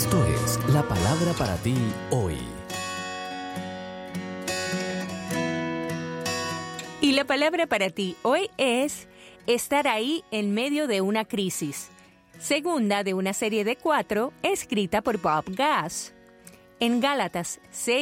Esto es la palabra para ti hoy. Y la palabra para ti hoy es estar ahí en medio de una crisis. Segunda de una serie de 4, escrita por Bob Gass. En Gálatas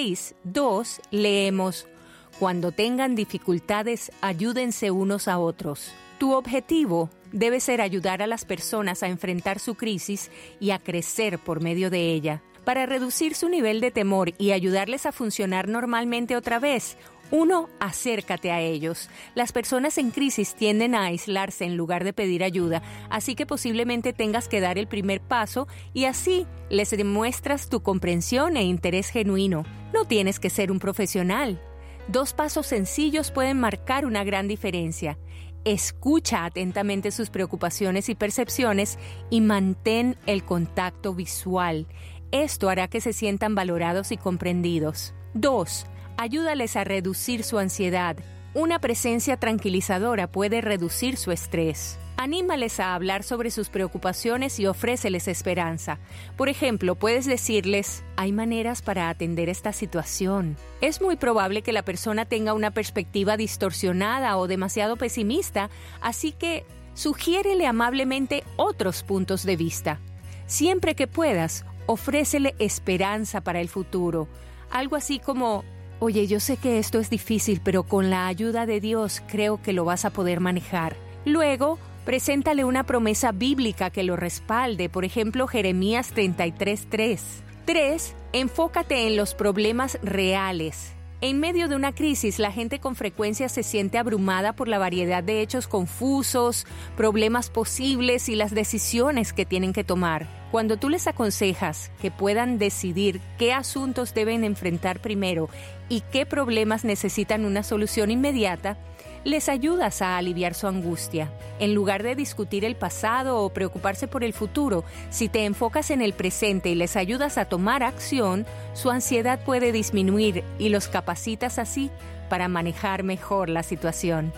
6:2 leemos: Cuando tengan dificultades, ayúdense unos a otros. Tu objetivo debe ser ayudar a las personas a enfrentar su crisis y a crecer por medio de ella. Para reducir su nivel de temor y ayudarles a funcionar normalmente otra vez, 1. Acércate a ellos. Las personas en crisis tienden a aislarse en lugar de pedir ayuda, así que posiblemente tengas que dar el primer paso y así les demuestras tu comprensión e interés genuino. No tienes que ser un profesional. 2 pasos sencillos pueden marcar una gran diferencia. Escucha atentamente sus preocupaciones y percepciones y mantén el contacto visual. Esto hará que se sientan valorados y comprendidos. 2. Ayúdales a reducir su ansiedad. Una presencia tranquilizadora puede reducir su estrés. Anímales a hablar sobre sus preocupaciones y ofréceles esperanza. Por ejemplo, puedes decirles: hay maneras para atender esta situación. Es muy probable que la persona tenga una perspectiva distorsionada o demasiado pesimista, así que sugiérele amablemente otros puntos de vista. Siempre que puedas, ofrécele esperanza para el futuro. Algo así como: oye, yo sé que esto es difícil, pero con la ayuda de Dios creo que lo vas a poder manejar. Luego, preséntale una promesa bíblica que lo respalde, por ejemplo, Jeremías 33:3. 3. Enfócate en los problemas reales. En medio de una crisis, la gente con frecuencia se siente abrumada por la variedad de hechos confusos, problemas posibles y las decisiones que tienen que tomar. Cuando tú les aconsejas que puedan decidir qué asuntos deben enfrentar primero y qué problemas necesitan una solución inmediata, les ayudas a aliviar su angustia. En lugar de discutir el pasado o preocuparse por el futuro, si te enfocas en el presente y les ayudas a tomar acción, su ansiedad puede disminuir y los capacitas así para manejar mejor la situación.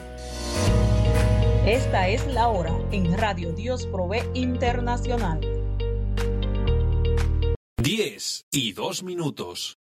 Esta es la hora en Radio Dios Provee Internacional. 10:02.